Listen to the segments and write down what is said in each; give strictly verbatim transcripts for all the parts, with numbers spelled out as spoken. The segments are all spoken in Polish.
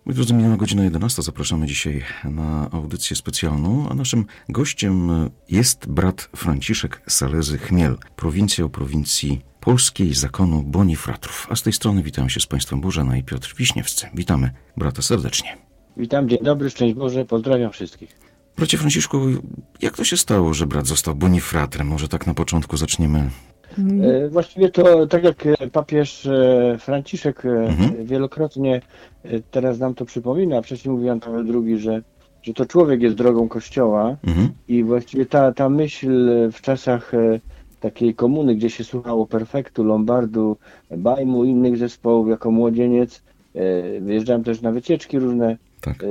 Moi drodzy, minęła godzina jedenasta. Zapraszamy dzisiaj na audycję specjalną, a naszym gościem jest brat Franciszek Salezy-Chmiel, prowincja o prowincji polskiej zakonu Bonifratrów. A z tej strony witam się z Państwem Bożena i Piotr Wiśniewscy. Witamy brata serdecznie. Witam, dzień dobry, szczęść Boże, pozdrawiam wszystkich. Bracie Franciszku, jak to się stało, że brat został Bonifratrem? Może tak na początku zaczniemy. E, właściwie to tak jak papież e, Franciszek e, Mhm. wielokrotnie e, teraz nam to przypomina, a wcześniej mówił Jan Paweł drugi, że, że to człowiek jest drogą Kościoła Mhm. i właściwie ta, ta myśl w czasach e, takiej komuny, gdzie się słuchało Perfektu, Lombardu, Bajmu, innych zespołów jako młodzieniec, e, wyjeżdżałem też na wycieczki różne, Tak.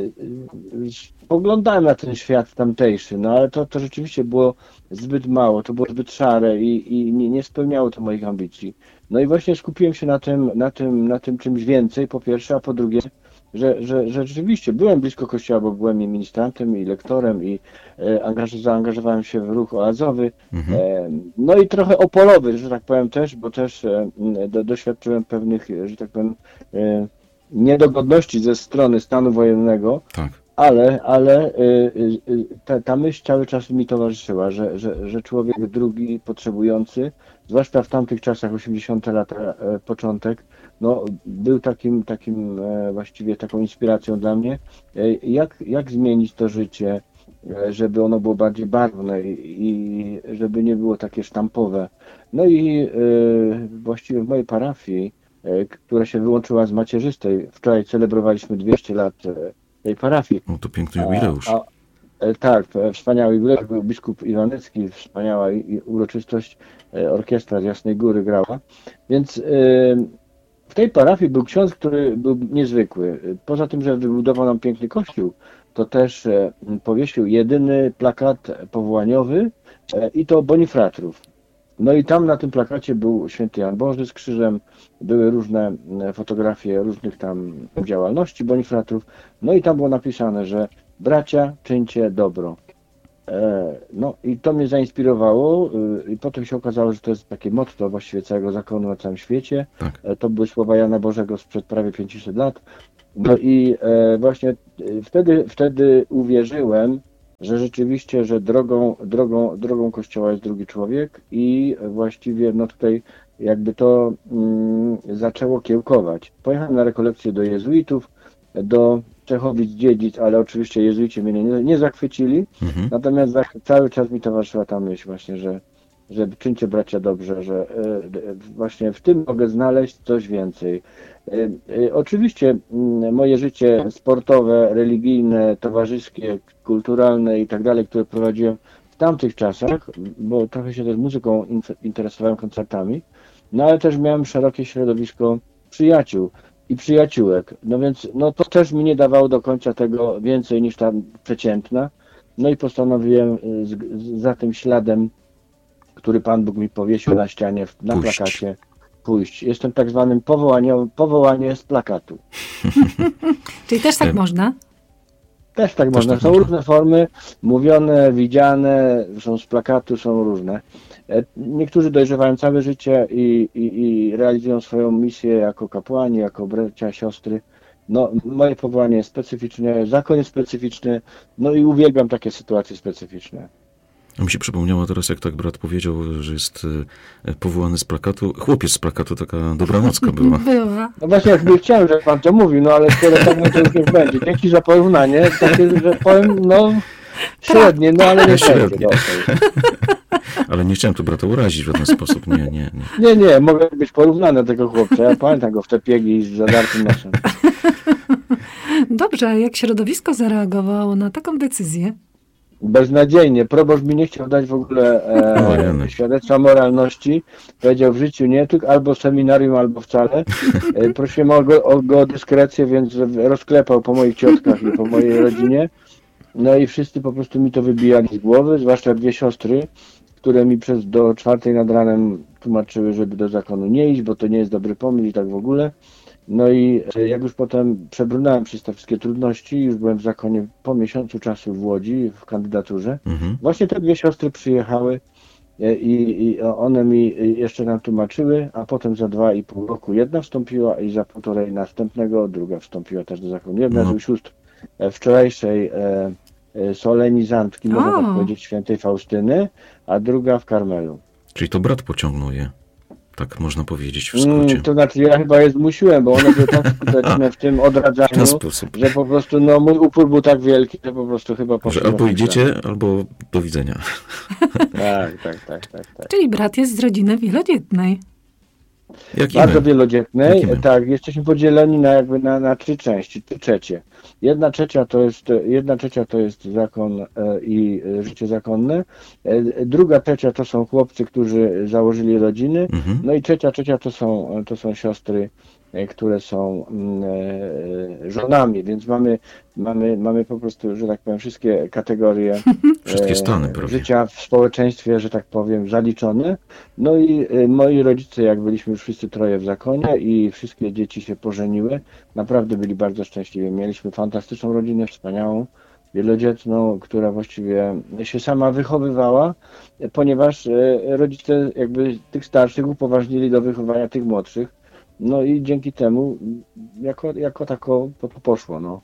spoglądałem na ten świat tamtejszy, no ale to, to rzeczywiście było zbyt mało, to było zbyt szare i, i nie, nie spełniało to moich ambicji. No i właśnie skupiłem się na tym, na tym, na tym czymś więcej, po pierwsze, a po drugie, że, że, że rzeczywiście byłem blisko Kościoła, bo byłem i ministrantem, i lektorem, i e, angaż, zaangażowałem się w ruch oazowy, Mhm. e, no i trochę opolowy, że tak powiem też, bo też e, do, doświadczyłem pewnych, że tak powiem, e, niedogodności ze strony stanu wojennego, Tak. ale, ale y, y, ta, ta myśl cały czas mi towarzyszyła, że, że, że człowiek drugi potrzebujący, zwłaszcza w tamtych czasach, osiemdziesiąte lata, e, początek, no, był takim, takim e, właściwie taką inspiracją dla mnie, e, jak, jak zmienić to życie, e, żeby ono było bardziej barwne i, i żeby nie było takie sztampowe. No i e, właściwie w mojej parafii, e, która się wyłączyła z macierzystej, wczoraj celebrowaliśmy dwieście lat e, tej parafii. No to piękny jubileusz. A, a, e, tak, e, wspaniały jubileusz, był biskup Iwanecki, wspaniała i, i uroczystość, e, orkiestra z Jasnej Góry grała, więc e, w tej parafii był ksiądz, który był niezwykły. Poza tym, że wybudował nam piękny kościół, to też e, powiesił jedyny plakat powołaniowy e, i to Bonifratrów. No i tam na tym plakacie był święty Jan Boży z krzyżem, były różne e, fotografie różnych tam działalności Bonifratrów, no i tam było napisane, że bracia, czyńcie dobro. E, no i to mnie zainspirowało e, i potem się okazało, że to jest takie motto właściwie całego zakonu na całym świecie. Tak. E, to były słowa Jana Bożego sprzed prawie pięciuset lat. No i e, właśnie e, wtedy, wtedy uwierzyłem, że rzeczywiście, że drogą, drogą, drogą Kościoła jest drugi człowiek i właściwie no tutaj jakby to mm, zaczęło kiełkować. Pojechałem na rekolekcję do jezuitów, do Czechowic-Dziedzic, ale oczywiście jezuici mnie nie, nie zachwycili, Mhm. natomiast za, cały czas mi towarzyszyła ta myśl właśnie, że, że czyńcie bracia dobrze, że e, właśnie w tym mogę znaleźć coś więcej. E, e, oczywiście m, moje życie sportowe, religijne, towarzyskie, kulturalne i tak dalej, które prowadziłem w tamtych czasach, bo trochę się też muzyką in, interesowałem, koncertami, no ale też miałem szerokie środowisko przyjaciół i przyjaciółek, no więc no to też mi nie dawało do końca tego więcej niż ta przeciętna, no i postanowiłem z, z, za tym śladem, który Pan Bóg mi powiesił na ścianie, na Pójść. plakacie, pójść. Jestem tak zwanym powołaniem, powołanie z plakatu. Czyli też tak Em. można? Też tak Też można. tak Są można. różne formy, mówione, widziane, są z plakatu, są różne. E, Niektórzy dojrzewają całe życie i, i, i realizują swoją misję jako kapłani, jako bracia, siostry. No, moje powołanie jest specyficzne, zakon jest specyficzny, no i uwielbiam takie sytuacje specyficzne. A mi się przypomniało teraz, jak tak brat powiedział, że jest e, powołany z plakatu. Chłopiec z plakatu, taka dobranocka była. Była. No właśnie, jak nie chciałem, żeby Pan to mówił, no ale skoro tak no to już niech będzie. Dzięki za porównanie, takie, że powiem, no średnie, no ale nie Średnie. będzie. No, okej. Ale nie chciałem tu brata urazić w żaden sposób. Nie, nie, nie. Nie, nie, mogę być porównany do tego chłopca. Ja pamiętam go w te piegi z zadartym nosem. Dobrze, a jak środowisko zareagowało na taką decyzję? Beznadziejnie. Proboszcz mi nie chciał dać w ogóle O, e, jeny. świadectwa moralności. Powiedział w życiu nie, tylko albo seminarium, albo wcale. E, prosiłem o go, o go dyskrecję, więc rozklepał po moich ciotkach i po mojej rodzinie. No i wszyscy po prostu mi to wybijali z głowy, zwłaszcza dwie siostry, które mi przez do czwartej nad ranem tłumaczyły, żeby do zakonu nie iść, bo to nie jest dobry pomysł i tak w ogóle. No i e, jak już potem przebrnąłem przez te wszystkie trudności, już byłem w zakonie po miesiącu czasu w Łodzi, w kandydaturze, Mhm. właśnie te dwie siostry przyjechały i, i one mi jeszcze nam tłumaczyły, a potem za dwa i pół roku jedna wstąpiła i za półtorej następnego druga wstąpiła też do zakonu. Jedna No. z sióstr wczorajszej e, e, solenizantki, można O. tak powiedzieć, świętej Faustyny, a druga w Karmelu. Czyli to brat pociągnął je, tak można powiedzieć w skrócie. Mm, to znaczy ja chyba je zmusiłem, bo one były tak skuteczne w tym W odradzaniu, ten sposób, że po prostu no, mój upór był tak wielki, że po prostu chyba że poszło. albo idziecie, albo do widzenia. Tak, tak, tak, tak, tak. Czyli brat jest z rodziny wielodzietnej. Jak i Bardzo my. wielodzietnej. Jak i my. Tak, jesteśmy podzieleni na jakby na, na trzy części, trzy trzecie. Jedna trzecia to jest, jedna trzecia to jest zakon e, i e, życie zakonne. E, druga trzecia to są chłopcy, którzy założyli rodziny. Mhm. No i trzecia trzecia to są, to są siostry, e, które są mm, e, żonami, więc mamy, mamy, mamy po prostu, że tak powiem, wszystkie kategorie Wszystkie e, stany prawie. życia w społeczeństwie, że tak powiem, zaliczone. No i e, moi rodzice, jak byliśmy już wszyscy troje w zakonie i wszystkie dzieci się pożeniły, naprawdę byli bardzo szczęśliwi. Mieliśmy fantastyczną rodzinę, wspaniałą, wielodzietną, która właściwie się sama wychowywała, e, ponieważ e, rodzice jakby tych starszych upoważnili do wychowania tych młodszych. No i dzięki temu m, jako, jako tako po- po- poszło, no.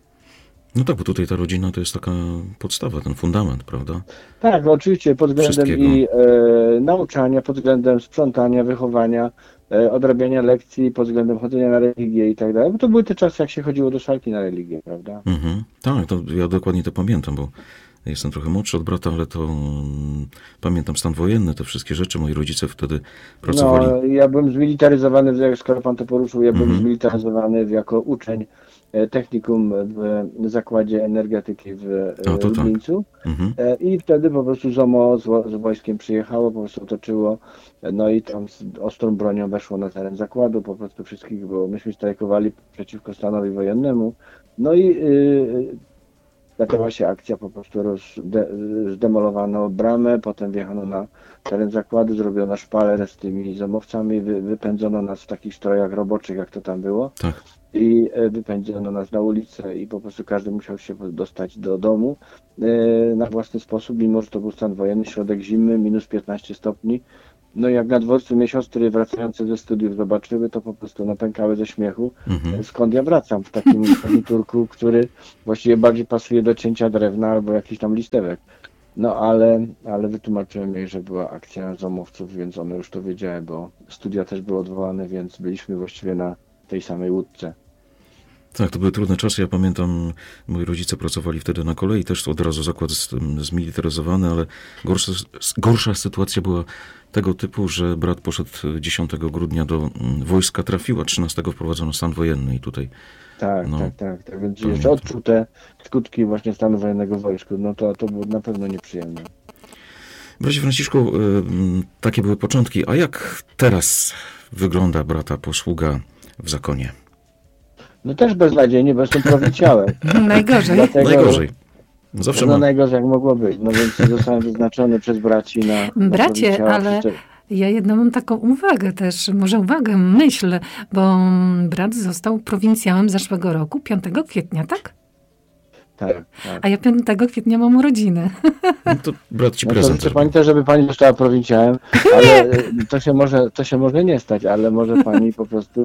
No tak, bo tutaj ta rodzina to jest taka podstawa, ten fundament, prawda? Tak, oczywiście pod względem Wszystkiego. i e, nauczania, pod względem sprzątania, wychowania, e, odrabiania lekcji, pod względem chodzenia na religię i tak dalej. Bo to były te czasy, jak się chodziło do szalki na religię, prawda? Mhm. Tak, to ja dokładnie to pamiętam, bo jestem trochę młodszy od brata, ale to mm, pamiętam stan wojenny, te wszystkie rzeczy. Moi rodzice wtedy pracowali. No, ja byłem zmilitaryzowany, jak skoro pan to poruszył, ja byłem Mhm. zmilitaryzowany jako uczeń e, technikum w zakładzie energetyki w e, A, to tak. Lublińcu. Mhm. E, I wtedy po prostu ZOMO z, wo- z wojskiem przyjechało, po prostu otoczyło, e, no i tam z ostrą bronią weszło na teren zakładu, po prostu wszystkich było. Myśmy strajkowali przeciwko stanowi wojennemu, no i yy, zaczęła się akcja, po prostu roz, de, zdemolowano bramę, potem wjechano na teren zakładu, zrobiono szpaler z tymi zomowcami, wy, wypędzono nas w takich strojach roboczych, jak to tam było. Tak. I e, wypędzono nas na ulicę i po prostu każdy musiał się dostać do domu e, na własny sposób, mimo że to był stan wojenny, środek zimy, minus piętnaście stopni. No i jak na dworcu mnie siostry wracające ze studiów zobaczyły, to po prostu napękały ze śmiechu, Mhm. skąd ja wracam w takim turku, który właściwie bardziej pasuje do cięcia drewna albo jakiś tam listewek. No ale, ale wytłumaczyłem jej, że była akcja zomowców, więc one już to wiedziały, bo studia też były odwołane, więc byliśmy właściwie na tej samej łódce. Tak, to były trudne czasy. Ja pamiętam, moi rodzice pracowali wtedy na kolei, też od razu zakład z- zmilitaryzowany, ale gorsza, gorsza sytuacja była tego typu, że brat poszedł dziesiątego grudnia do mm, wojska, trafiła, trzynastego wprowadzono stan wojenny i tutaj Tak, No, tak, tak, tak. Więc pamiętam. jeszcze odczuł te skutki właśnie stanu wojennego w wojsku. No to, to było na pewno nieprzyjemne. Bracie Franciszku, y, mm, takie były początki. A jak teraz wygląda brata posługa w zakonie? No też beznadziejnie, bo jestem prowincjałem. Najgorzej. Dlatego, Najgorzej. Zawsze No ma... najgorzej jak mogło być. No więc zostałem wyznaczony przez braci na, na Bracie, prowincjała. ale Wszyscy- ja jedną mam taką uwagę też, może uwagę, myśl, bo brat został prowincjałem zeszłego roku, piątego kwietnia, tak? Tak, tak. A ja piątego kwietnia mam urodziny. No to brat ci No to prezent życzę zrobił. pani też, żeby pani została prowincjałem, ale e, to się może, to się może nie stać, ale może pani po prostu,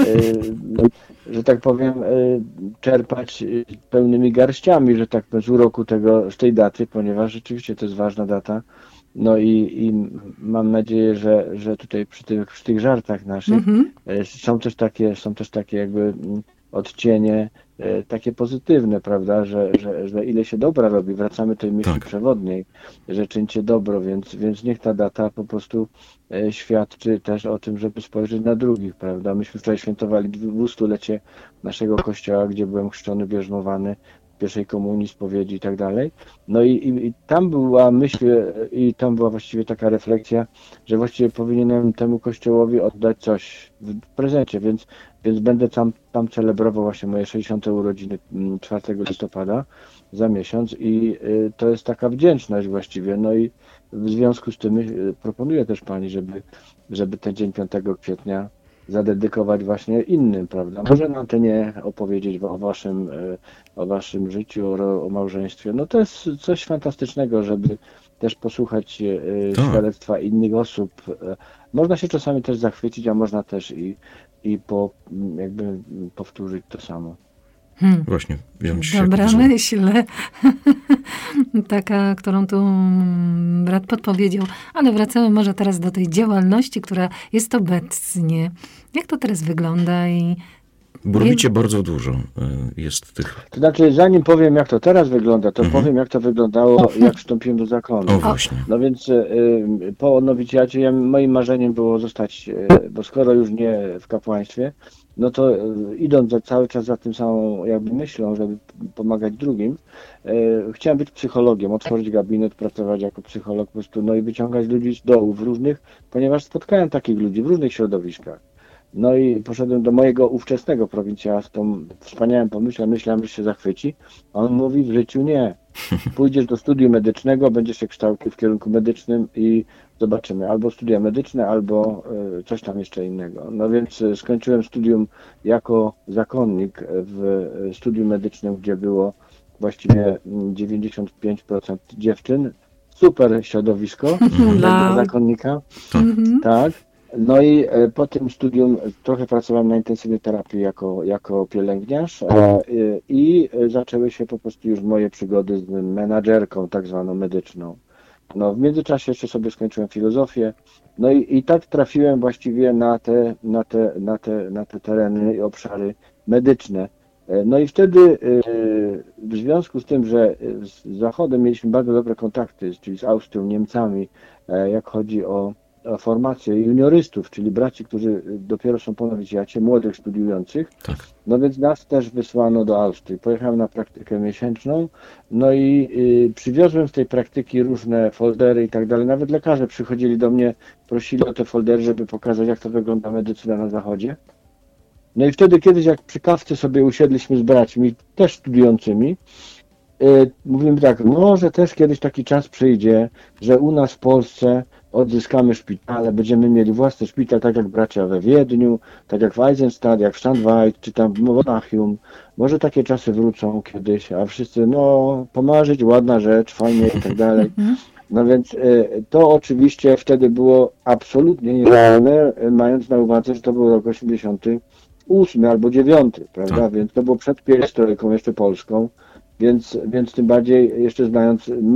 e, że tak powiem, e, czerpać e, pełnymi garściami, że tak powiem, z uroku tego, z tej daty, ponieważ rzeczywiście to jest ważna data. No i, i mam nadzieję, że, że tutaj przy tych, przy tych żartach naszych Mhm. e, są też takie, są też takie jakby mm, odcienie e, takie pozytywne, prawda, że, że, że ile się dobra robi, wracamy do tej myśli Tak. przewodniej, że czyńcie dobro, więc, więc niech ta data po prostu e, świadczy też o tym, żeby spojrzeć na drugich, prawda. Myśmy wczoraj świętowali dwustulecie naszego kościoła, gdzie byłem chrzczony, bierzmowany, pierwszej komunii, spowiedzi i tak dalej. No i, i, i tam była myśl e, i tam była właściwie taka refleksja, że właściwie powinienem temu kościołowi oddać coś w prezencie, więc, więc będę tam, tam celebrował właśnie moje sześćdziesiąte urodziny mm, czwartego listopada za miesiąc i y, to jest taka wdzięczność właściwie. No i w związku z tym y, proponuję też pani, żeby, żeby ten dzień piątego kwietnia zadedykować właśnie innym, prawda? Może na antenie opowiedzieć o waszym, y, o waszym życiu, o, o małżeństwie. No to jest coś fantastycznego, żeby też posłuchać e, Tak. świadectwa innych osób. E, Można się czasami też zachwycić, a można też i, i po, jakby powtórzyć to samo. Hmm. Właśnie, wziąć się Dobra jako wzór. myśl, taka, którą tu brat podpowiedział. Ale wracamy może teraz do tej działalności, która jest obecnie. Jak to teraz wygląda? I Bo robicie bardzo dużo. y, Jest tych... To znaczy, zanim powiem, jak to teraz wygląda, to Mhm. powiem, jak to wyglądało, jak wstąpiłem do zakonu. O, właśnie. No więc y, po nowicjacie ja, moim marzeniem było zostać, y, bo skoro już nie w kapłaństwie, no to y, idąc za, cały czas za tym samą jakby myślą, żeby pomagać drugim, y, chciałem być psychologiem, otworzyć gabinet, pracować jako psycholog po prostu, no i wyciągać ludzi z dołu w różnych, ponieważ spotkałem takich ludzi w różnych środowiskach. No i poszedłem do mojego ówczesnego prowincjała z tą wspaniałym pomysłem, myślałem, że się zachwyci. A on mówi, w życiu nie. Pójdziesz do studium medycznego, będziesz się kształcił w kierunku medycznym i zobaczymy. Albo studia medyczne, albo y, coś tam jeszcze innego. No więc y, skończyłem studium jako zakonnik w y, studium medycznym, gdzie było właściwie mm, dziewięćdziesiąt pięć procent dziewczyn. Super środowisko jak dla zakonnika. Mhm. Tak. No i e, po tym studium trochę pracowałem na intensywnej terapii jako, jako pielęgniarz e, i e, zaczęły się po prostu już moje przygody z menadżerką tak zwaną medyczną. No w międzyczasie jeszcze sobie skończyłem filozofię, no i, i tak trafiłem właściwie na te, na te, na te, na te tereny i obszary medyczne. E, No i wtedy e, w związku z tym, że z Zachodem mieliśmy bardzo dobre kontakty, czyli z Austrią, Niemcami, e, jak chodzi o o formację juniorystów, czyli braci, którzy dopiero są po nowicjacie, młodych studiujących. Tak. No więc nas też wysłano do Austrii. Pojechałem na praktykę miesięczną, no i y, przywiozłem z tej praktyki różne foldery i tak dalej. Nawet lekarze przychodzili do mnie, prosili o te foldery, żeby pokazać, jak to wygląda medycyna na Zachodzie. No i wtedy kiedyś, jak przy kawce sobie usiedliśmy z braćmi, też studiującymi, y, mówimy tak, może też kiedyś taki czas przyjdzie, że u nas w Polsce odzyskamy szpitale, będziemy mieli własny szpital, tak jak bracia we Wiedniu, tak jak w Eisenstadt, jak w Stadtweit, czy tam w Monachium. Może takie czasy wrócą kiedyś, a wszyscy, no, pomarzyć, ładna rzecz, fajnie i tak dalej. No więc y, to oczywiście wtedy było absolutnie nierealne, y, mając na uwadze, że to był rok osiemdziesiąty ósmy albo dziewiąty, prawda? Tak. Więc to było przed pierestrojką jeszcze polską, więc, więc tym bardziej jeszcze znając